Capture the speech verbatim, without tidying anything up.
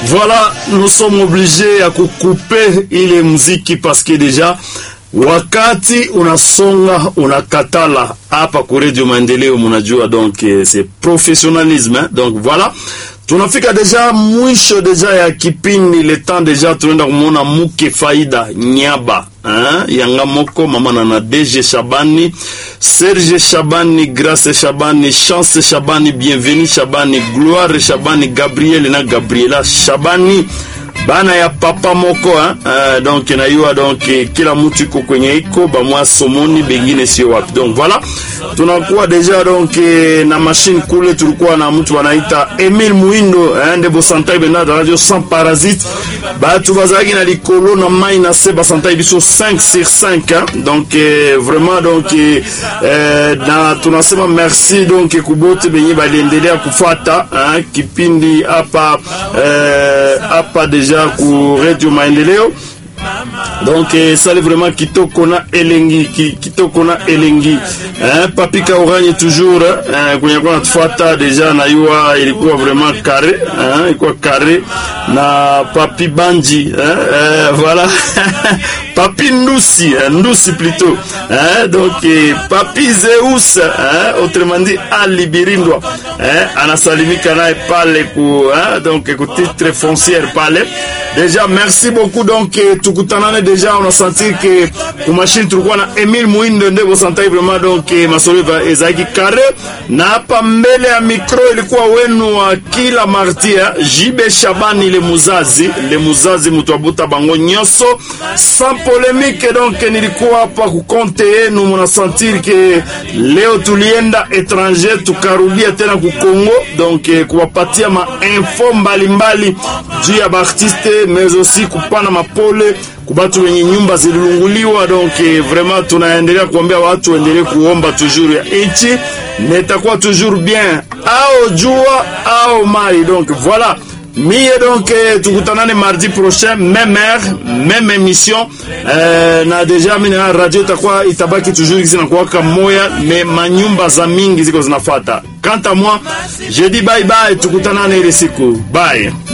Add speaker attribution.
Speaker 1: Voilà, nous sommes obligés à couper ile muziki parce que déjà wakati unasonga unakatala hapa ku Radio Maendeleo mnajua, donc c'est professionnalisme hein? Donc voilà, tunafika deja mwisho deja ya kipindi, le temps deja tunaenda kumona Muke Faida Nyaba hein? Yanga moko mama na D J Shabani, Serge Shabani, Grace Shabani, Chance Shabani, Bienvenue Shabani, Gloire Shabani, Gabriel na Gabriela Shabani bana ya papa moko hein? Uh, donc na yua donc kila mtu iko kwenye iko ba mwa somoni bengine sio wapi. Donc voilà, tunakuwa deja donc na machine kule tulikuwa na mtu wanaita Emile Muindo hein, de Bosantai bena de radio sans parasite ba tu bazaki na likolo na mai na se Bosantai biso cinq sur cinq hein? Donc eh, vraiment donc eh, na tunasema merci donc kubote benye baliendelea kufuata hein? Kipindi hapa eh, hapa deja ku Radio Maendeleo. Donc eh, ça c'est vraiment kitoko na elengi kitoko na elengi hein? Papi Kauranye toujours hein? Kwenye kwa tufuata deja na yua ilikuwa vraiment carré hein? Ilikuwa carré na Papi Banji hein? Eh, voilà Papi Ndusi Ndusi plutôt hein? Donc eh, Papi Zeus hein? Autrement dit Ali Birindwa hein? Anasalimika nae pale ku hein? Donc ku titre foncière pale. Déjà merci beaucoup. Donc eh, tukutanane deja, on a senti que ku machine tulikuwa na Emile Muindo ndio Bosantai vraiment. Donc eh, masoliva ezaki carré na hapa mbele ya micro ilikuwa wenu wa kila martia J B Shabani le muzazi le muzazi mutwabuta bango nyoso sans polémique. Donc nilikuwa hapa ku konte yenu, mna sentir que leo tulienda étranger tukarudia tena ku Congo. Donc eh, kuwapatia ma info mbalimbali juu ya artiste mais aussi kupana mapole kubatu wenye nyumba zililunguliwa. Donc eh, vraiment tunaendelea kuambia watu waendelee kuomba toujours ya nchi netakuwa toujours bien au jua au mai. Donc voilà, mie donc eh, tukutanane mardi prochain même heure même émission eh, na deja mina radio itakuwa itabaki toujours zinakuwa kama moya mais manyumba za mingi ziko zinafuata. Quant à moi, je dis bye bye, tukutanane ile siku. Bye.